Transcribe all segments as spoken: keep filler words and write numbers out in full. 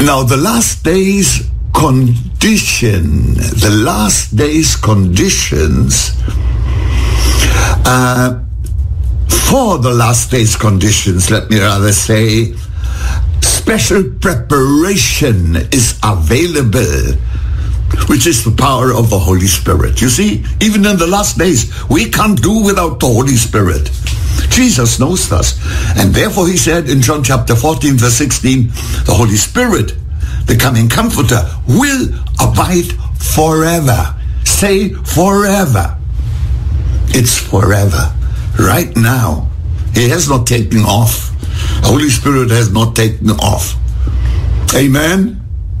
Now, the last days condition, the last days conditions, uh, for the last days conditions, let me rather say, special preparation is available, which is the power of the Holy Spirit. You see, even in the last days, we can't do without the Holy Spirit. Jesus knows us. And therefore he said in John chapter fourteen, verse sixteen, the Holy Spirit, the coming comforter, will abide forever. Say forever. It's forever. Right now. He has not taken off. The Holy Spirit has not taken off. Amen?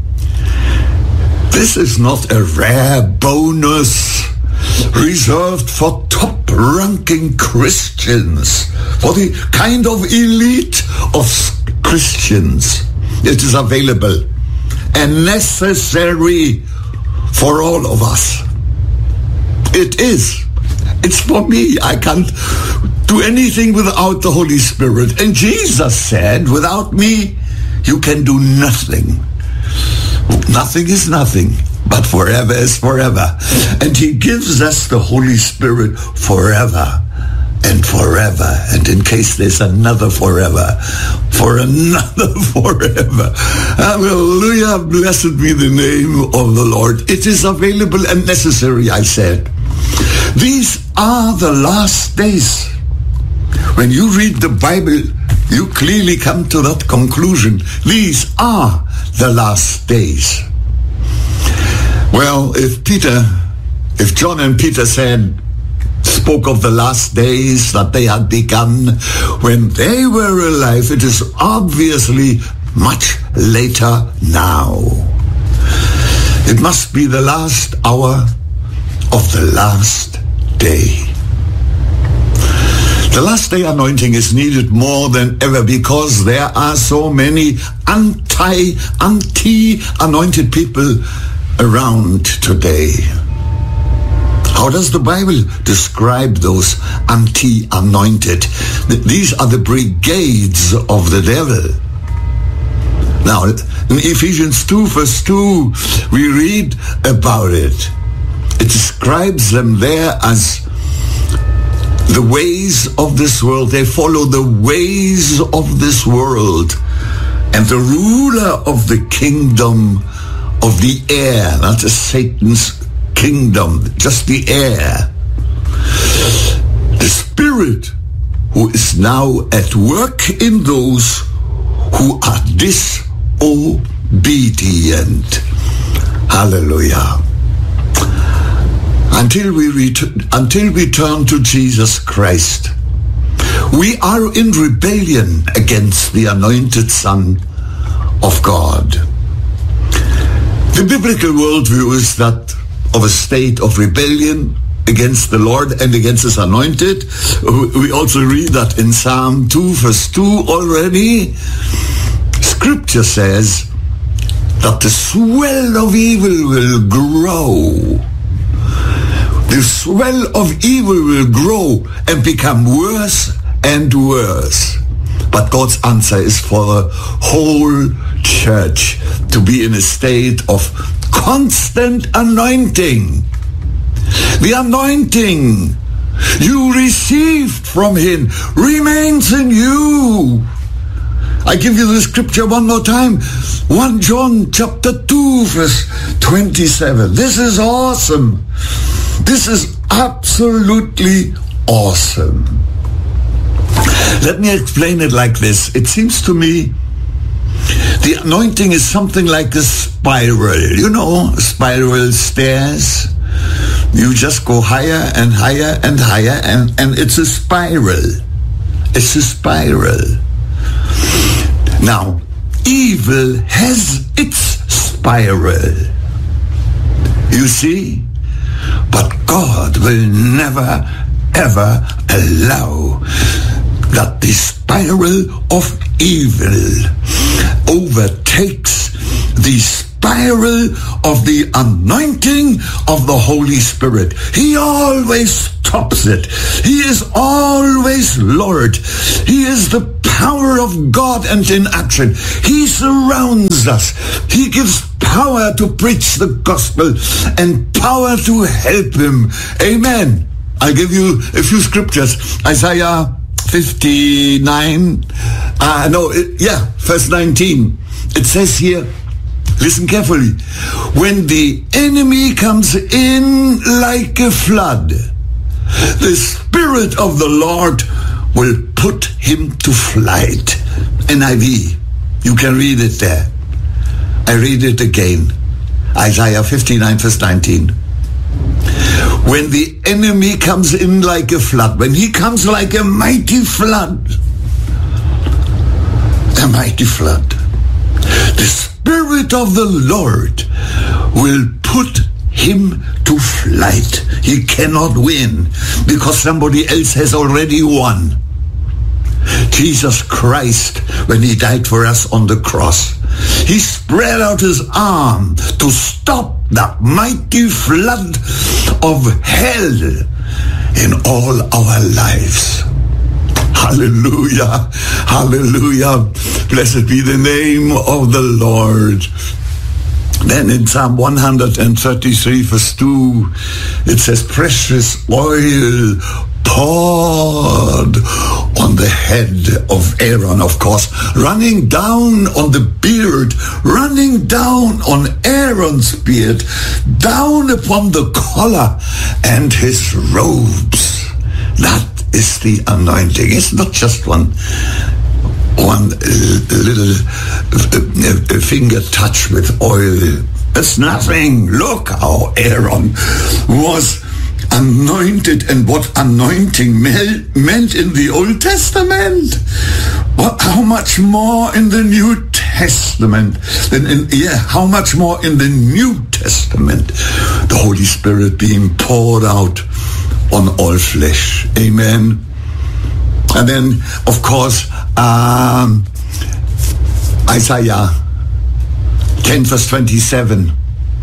This is not a rare bonus reserved for top-ranking Christians, for the kind of elite of Christians. It is available and necessary for all of us. It is. It's for me. I can't do anything without the Holy Spirit. And Jesus said, without me, you can do nothing. Nothing is nothing, but forever is forever. And he gives us the Holy Spirit forever and forever. And in case there's another forever, for another forever. Hallelujah. Blessed be the name of the Lord. It is available and necessary, I said. These are the last days. When you read the Bible, you clearly come to that conclusion. These are the last days. Well, if Peter, if John and Peter said, spoke of the last days that they had begun when they were alive, it is obviously much later now. It must be the last hour of the last day. The last day anointing is needed more than ever because there are so many anti, anti-anointed people around today. How does the Bible describe those anti-anointed? These are the brigades of the devil. Now, in Ephesians two, verse two, we read about it. It describes them there as the ways of this world. They follow the ways of this world. And the ruler of the kingdom of the air, that is Satan's kingdom, just the air. The Spirit who is now at work in those who are disobedient. Hallelujah. Until we return, until we turn to Jesus Christ, we are in rebellion against the anointed Son of God. The biblical worldview is that of a state of rebellion against the Lord and against his anointed. We also read that in Psalm two, verse two already. Scripture says that the swell of evil will grow. The swell of evil will grow and become worse and worse. But God's answer is for the whole church to be in a state of constant anointing. The anointing you received from him remains in you. I give you the scripture one more time. First John chapter two, verse twenty-seven. This is awesome. This is absolutely awesome. Let me explain it like this. It seems to me the anointing is something like a spiral. You know, spiral stairs. You just go higher and higher and higher, and, and it's a spiral. It's a spiral. Now, evil has its spiral. You see? But God will never, ever allow that the spiral of evil overtakes the spiral of the anointing of the Holy Spirit. He always stops it. He is always Lord. He is the power of God and in action. He surrounds use us. He gives power to preach the gospel and power to help him. Amen. I'll give you a few scriptures. Isaiah fifty-nine, uh, no, yeah, verse nineteen. It says here, listen carefully. When the enemy comes in like a flood, the Spirit of the Lord will put him to flight. N I V. You can read it there. I read it again. Isaiah fifty-nine, verse nineteen. When the enemy comes in like a flood, when he comes like a mighty flood, a mighty flood, the Spirit of the Lord will put him to flight. He cannot win because somebody else has already won. Jesus Christ, when he died for us on the cross, he spread out his arm to stop that mighty flood of hell in all our lives. Hallelujah, hallelujah. Blessed be the name of the Lord. Then in Psalm one thirty-three, verse two, it says, precious oil poured on the head of Aaron, of course, running down on the beard, running down on Aaron's beard, down upon the collar and his robes. That is the anointing. It's not just one one little finger touch with oil. It's nothing. Look how Aaron was anointed and what anointing meant in the Old Testament. What, how much more in the New Testament? Than in, yeah, how much more in the New Testament? The Holy Spirit being poured out on all flesh. Amen. And then, of course, um, Isaiah ten verse twenty-seven.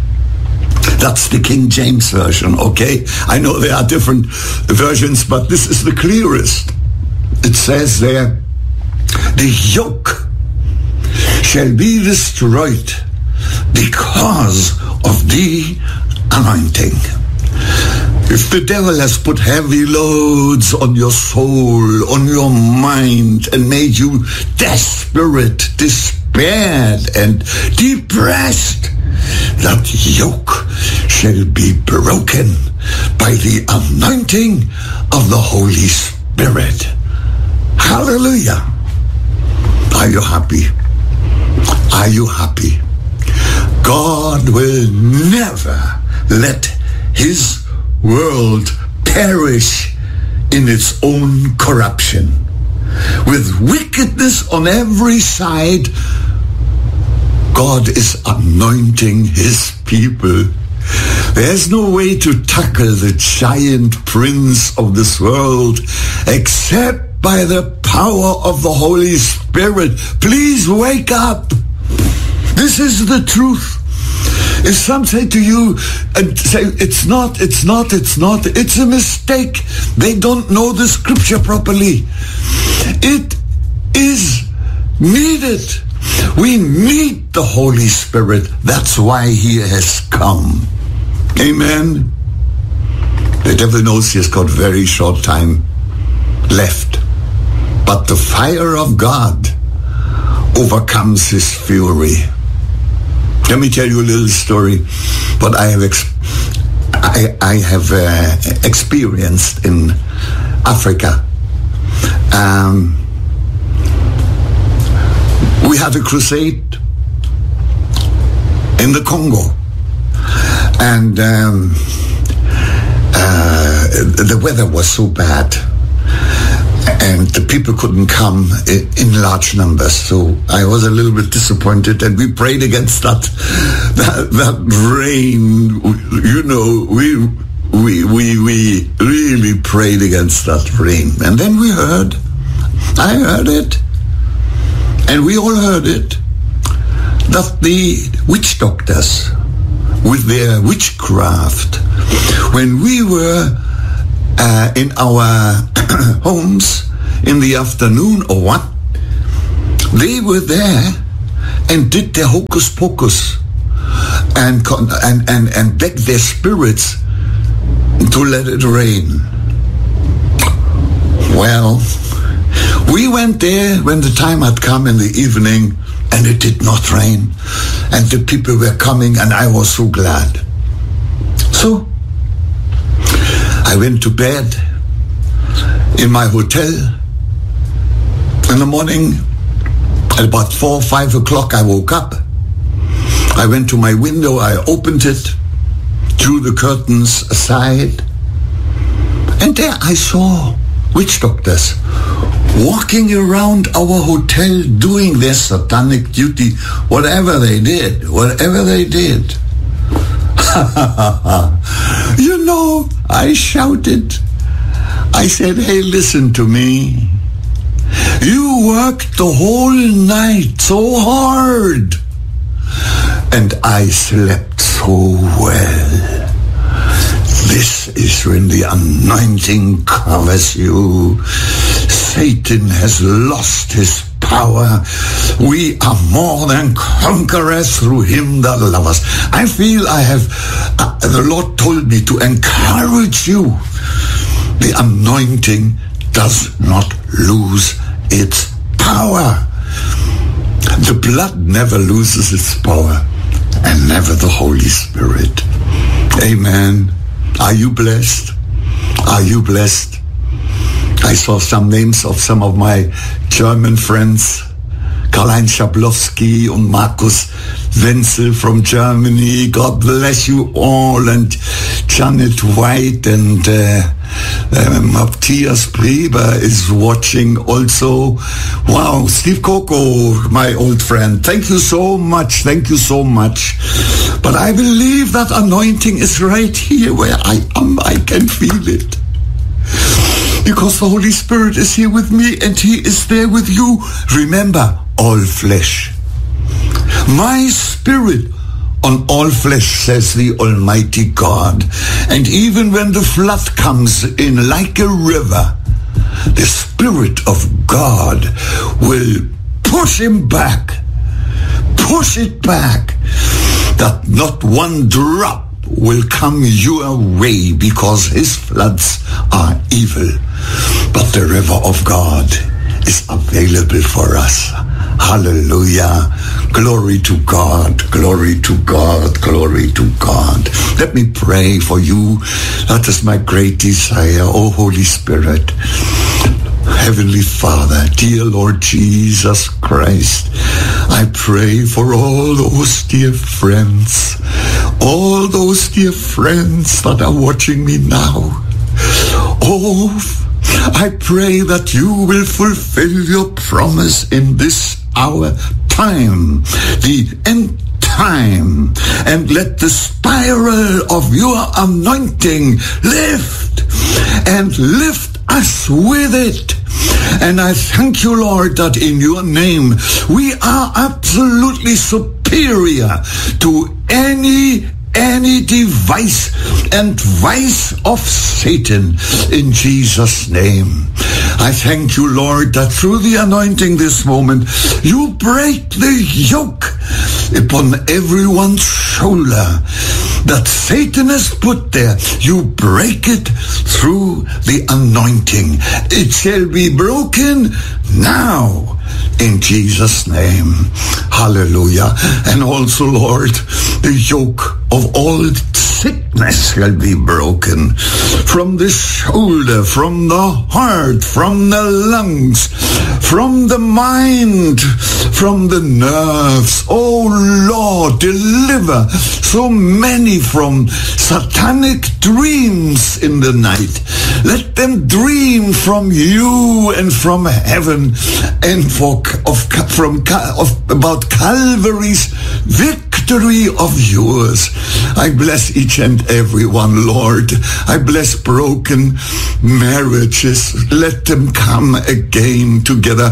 That's the King James Version, okay? I know there are different versions, but this is the clearest. It says there, the yoke shall be destroyed because of the anointing. If the devil has put heavy loads on your soul, on your mind, and made you desperate, despaired, and depressed, that yoke shall be broken by the anointing of the Holy Spirit. Hallelujah. Are you happy? Are you happy? God will never let his world perish in its own corruption. With wickedness on every side, God is anointing his people. There's no way to tackle the giant prince of this world except by the power of the Holy Spirit. Please wake up. This is the truth. If some say to you and say, it's not, it's not, it's not, it's a mistake. They don't know the scripture properly. It is needed. We need the Holy Spirit. That's why he has come. Amen. The devil knows he has got very short time left. But the fire of God overcomes his fury. Let me tell you a little story what I have ex- I, I have uh, experienced in Africa. Um, we had a crusade in the Congo, and um, uh, the weather was so bad, and the people couldn't come in, in large numbers. So I was a little bit disappointed, and we prayed against that that, that rain. You know, we we we we really prayed against that rain. And then we heard, I heard it, and we all heard it, that the witch doctors, with their witchcraft, when we were uh, in our homes in the afternoon or what, they were there and did their hocus pocus and, and, and, and begged their spirits to let it rain. Well, we went there when the time had come in the evening, and it did not rain, and the people were coming, and I was so glad. So I went to bed in my hotel. In the morning, at about four, five o'clock, I woke up. I went to my window, I opened it, drew the curtains aside, and there I saw witch doctors walking around our hotel doing their satanic duty, whatever they did, whatever they did. You know, I shouted. I said, hey, listen to me. You worked the whole night so hard. And I slept so well. This is when the anointing covers you. Satan has lost his power. We are more than conquerors through him that loves us. I feel I have, uh, the Lord told me to encourage you. The anointing does not lose its power. The blood never loses its power, and never the Holy Spirit. Amen. Are you blessed? Are you blessed? I saw some names of some of my German friends. Karl-Heinz Schablowski and Markus Wenzel from Germany. God bless you all. And Janet White and uh, uh, Matthias Preber is watching also. Wow, Steve Coco, my old friend. Thank you so much. Thank you so much. But I believe that anointing is right here where I am. I can feel it. Because the Holy Spirit is here with me and he is there with you. Remember, all flesh. My spirit on all flesh, says the Almighty God. And even when the flood comes in like a river, the Spirit of God will push him back. Push it back. That not one drop will come your way, because his floods are evil. But the river of God is available for us. Hallelujah. Glory to God. Glory to God. Glory to God. Let me pray for you. That is my great desire. Oh, Holy Spirit. Heavenly Father, dear Lord Jesus Christ, I pray for all those dear friends, all those dear friends that are watching me now. Oh, I pray that you will fulfill your promise in this hour time, the end time, and let the spiral of your anointing lift and lift us with it. And I thank you, Lord, that in your name we are absolutely superior to any any device and vice of Satan, in Jesus' name. I thank you, Lord, that through the anointing this moment, you break the yoke upon everyone's shoulder that Satan has put there. You break it through the anointing. It shall be broken now, in Jesus' name. Hallelujah. And also, Lord, the yoke of all sickness shall be broken from the shoulder, from the heart, from the lungs, from the mind, from the nerves. Oh Lord, deliver so many from satanic dreams in the night. Let them dream from you and from heaven, and for of from of about Calvary's victory of yours. I bless each and every one, Lord. I bless broken marriages. Let them come again together.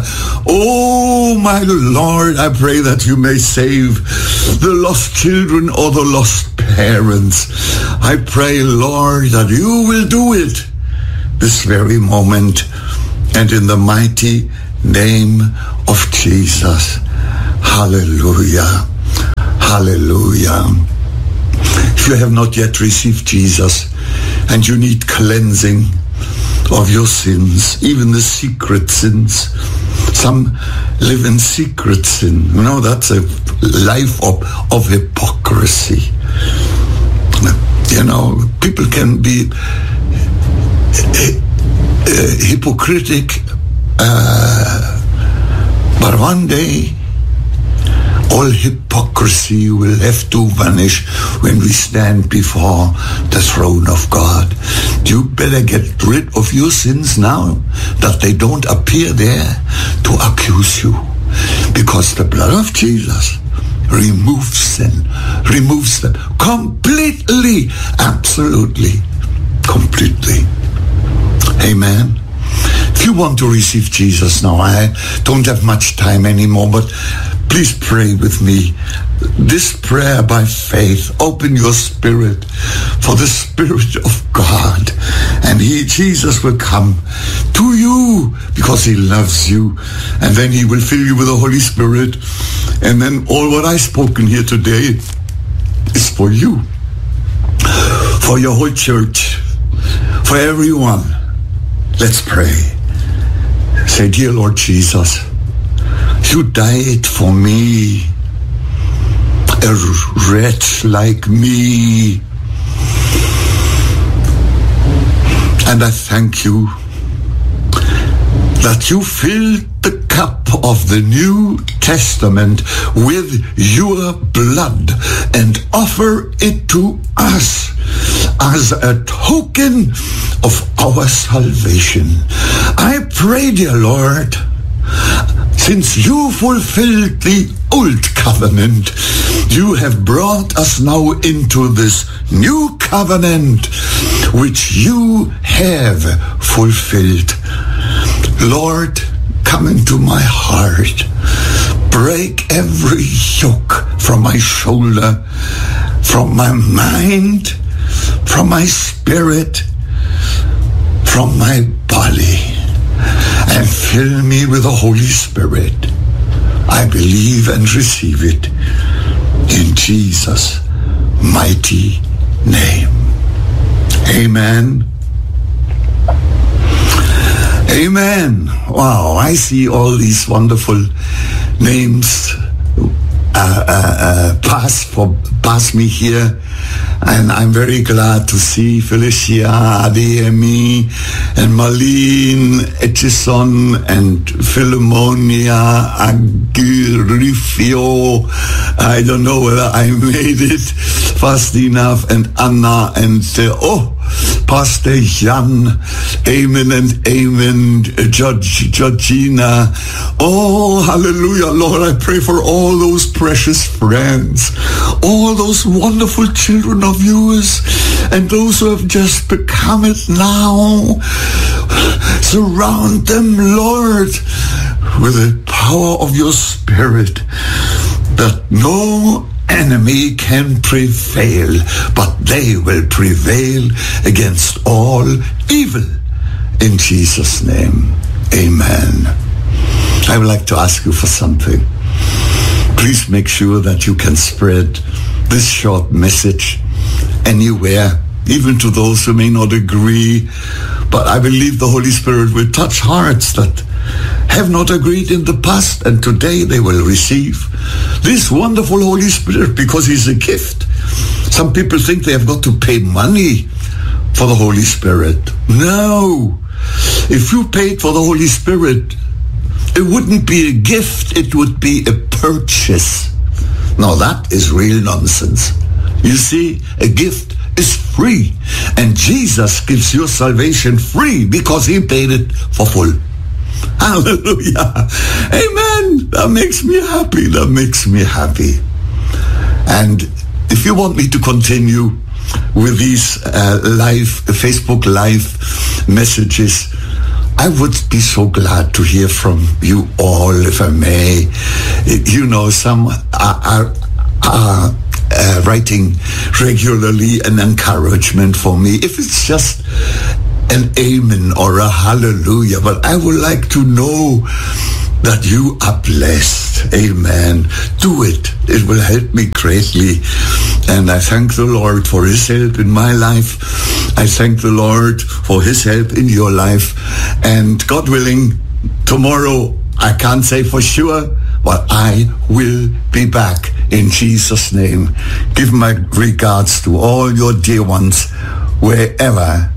Oh, my Lord, I pray that you may save the lost children or the lost parents. I pray, Lord, that you will do it this very moment, and in the mighty name of Jesus. Hallelujah. Hallelujah. If you have not yet received Jesus and you need cleansing of your sins, even the secret sins. Some live in secret sin. You know, that's a life of, of hypocrisy. You know, people can be uh, uh, hypocritic, uh, but one day all hypocrisy will have to vanish when we stand before the throne of God. You better get rid of your sins now, that they don't appear there to accuse you. Because the blood of Jesus removes sin, removes them completely, absolutely, completely. Amen. If you want to receive Jesus now, I don't have much time anymore, but please pray with me this prayer by faith. Open your spirit for the Spirit of God, and He, Jesus, will come to you because He loves you, and then He will fill you with the Holy Spirit, and then all what I've spoken here today is for you, for your whole church, for everyone. Let's pray. Say, dear Lord Jesus, you died for me, a wretch like me. And I thank you that you filled the cup of the New Testament with your blood and offer it to us as a token of our salvation. I pray, dear Lord, since you fulfilled the old covenant, you have brought us now into this new covenant, which you have fulfilled. Lord, come into my heart. Break every yoke from my shoulder, from my mind, from my spirit, from my body, and fill me with the Holy Spirit. I believe and receive it in Jesus' mighty name. Amen. Amen. Wow, I see all these wonderful names uh, uh, uh, pass for pass me here, and I'm very glad to see Felicia, Adeyemi, and Marlene Etchison, and Philomonia Agirifio. I don't know whether I made it fast enough, and Anna, and uh, oh, Pastor Jan, amen and amen, Judge Georgina. Oh, hallelujah, Lord, I pray for all those precious friends, all those wonderful children of yours, and those who have just become it now. Surround them, Lord, with the power of your Spirit, that no enemy can prevail, but they will prevail against all evil. In Jesus' name, amen. I would like to ask you for something. Please make sure that you can spread this short message anywhere, even to those who may not agree. But I believe the Holy Spirit will touch hearts that have not agreed in the past, and today they will receive this wonderful Holy Spirit because He's a gift. Some people think they have got to pay money for the Holy Spirit. No. If you paid for the Holy Spirit, it wouldn't be a gift, it would be a purchase. Now that is real nonsense. You see, a gift is free, and Jesus gives your salvation free because He paid it for full. Hallelujah. Amen. That makes me happy. That makes me happy. And if you want me to continue with these uh, live, Facebook live messages, I would be so glad to hear from you all, if I may. You know, some are, are, are uh, writing regularly an encouragement for me. If it's just an amen or a hallelujah, but I would like to know that you are blessed. Amen. Do it. It will help me greatly. And I thank the Lord for his help in my life. I thank the Lord for his help in your life. And God willing, tomorrow, I can't say for sure, but I will be back in Jesus' name. Give my regards to all your dear ones, wherever